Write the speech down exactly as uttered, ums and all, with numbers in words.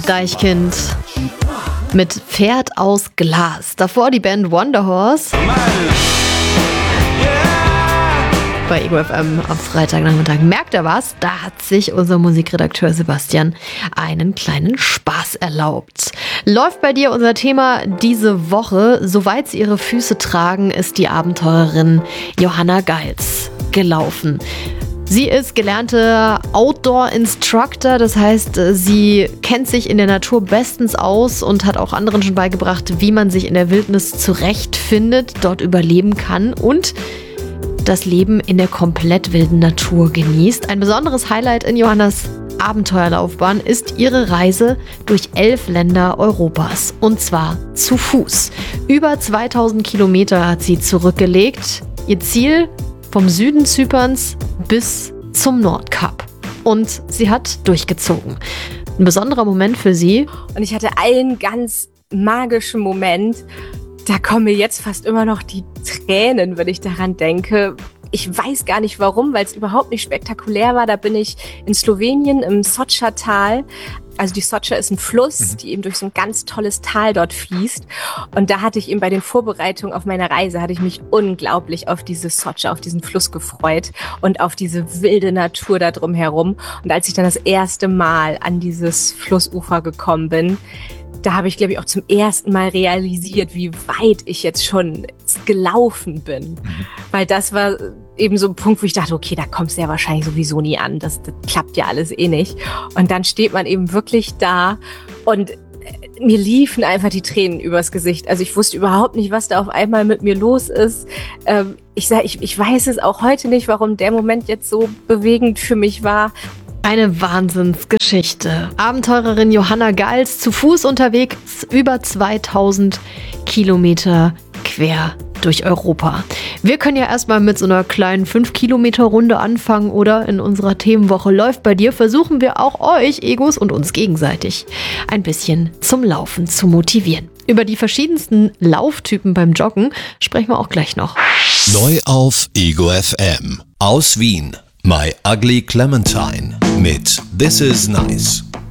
Deichkind mit Pferd aus Glas. Davor die Band Wonderhorse. Bei Ego F M am Freitagnachmittag. Merkt ihr was? Da hat sich unser Musikredakteur Sebastian einen kleinen Spaß erlaubt. Läuft bei dir unser Thema diese Woche. Soweit sie ihre Füße tragen, ist die Abenteurerin Johanna Geils gelaufen. Sie ist gelernte Outdoor-Instructor, das heißt, sie kennt sich in der Natur bestens aus und hat auch anderen schon beigebracht, wie man sich in der Wildnis zurechtfindet, dort überleben kann und das Leben in der komplett wilden Natur genießt. Ein besonderes Highlight in Johannas Abenteuerlaufbahn ist ihre Reise durch elf Länder Europas und zwar zu Fuß. Über zweitausend Kilometer hat sie zurückgelegt. Ihr Ziel vom Süden Zyperns bis zum Nordkap. Und sie hat durchgezogen. Ein besonderer Moment für sie. Und ich hatte einen ganz magischen Moment. Da kommen mir jetzt fast immer noch die Tränen, wenn ich daran denke. Ich weiß gar nicht warum, weil es überhaupt nicht spektakulär war. Da bin ich in Slowenien im Soča-Tal. Also die Soča ist ein Fluss, die eben durch so ein ganz tolles Tal dort fließt. Und da hatte ich eben bei den Vorbereitungen auf meine Reise, hatte ich mich unglaublich auf diese Soča, auf diesen Fluss gefreut und auf diese wilde Natur da drumherum. Und als ich dann das erste Mal an dieses Flussufer gekommen bin, da habe ich, glaube ich, auch zum ersten Mal realisiert, wie weit ich jetzt schon gelaufen bin. Mhm. Weil das war eben so ein Punkt, wo ich dachte, okay, da kommst du ja wahrscheinlich sowieso nie an. Das, das klappt ja alles eh nicht. Und dann steht man eben wirklich da und mir liefen einfach die Tränen übers Gesicht. Also ich wusste überhaupt nicht, was da auf einmal mit mir los ist. Ähm, ich sag, ich, ich weiß es auch heute nicht, warum der Moment jetzt so bewegend für mich war. Eine Wahnsinnsgeschichte. Abenteurerin Johanna Geils zu Fuß unterwegs über zweitausend Kilometer quer durch Europa. Wir können ja erstmal mit so einer kleinen fünf Kilometer Runde anfangen oder in unserer Themenwoche Läuft bei dir versuchen wir auch euch, Egos und uns gegenseitig ein bisschen zum Laufen zu motivieren. Über die verschiedensten Lauftypen beim Joggen sprechen wir auch gleich noch. Neu auf Ego F M aus Wien. My Ugly Clementine mit This Is Nice.